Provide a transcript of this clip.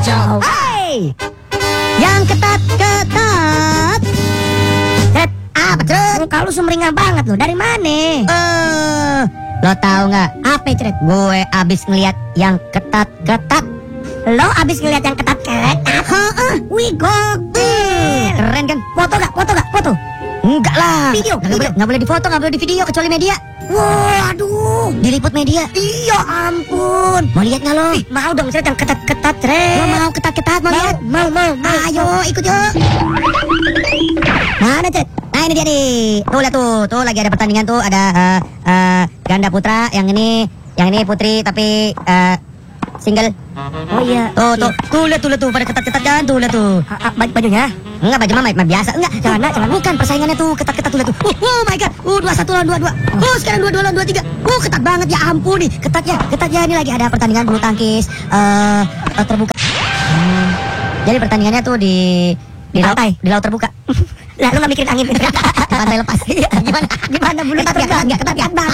Jauh. Hai, yang ketat-ketat. Cret, apa Cret? Muka lu sumringah banget lo. Dari mana? Lo tahu nggak? Apa Cret? Gue abis ngeliat yang ketat-ketat. Lo abis ngeliat yang ketat-ketat? Wih gokil. Keren kan? Foto gak? Foto gak? Foto? Enggak lah. Video, Nggak boleh difoto, nggak boleh di video kecuali media. Waduh. Diliput media. Iya ampun. Mau lihat nggak lo? Mau dong Cret yang ketat-ketat Cret. Lo mau ketat-ketat mau lihat? Mau. Ayo ikut yuk. Mana Cret? Nah ini dia nih. Tuh lihat tuh lagi ada pertandingan tuh, ada ganda putra. Yang ini putri tapi single. Oh iya. Tuh lihat tuh pada ketat-ketat kan tuh lihat tuh. Bajunya? Enggak, baju mama biasa. Enggak, Celana. bukan persaingannya tuh ketat-ketat tuh lihat tuh. Oh my god. 21 lawan 22. Sekarang 22 lawan 23. Ketat banget ya ampun nih. Ketatnya ini lagi ada pertandingan bulu tangkis terbuka. Jadi pertandingannya tuh di pantai. Di laut terbuka. Lah lu gak mikirin angin. Pantai lepas. Gimana bulu tangkis? Enggak ketat ya.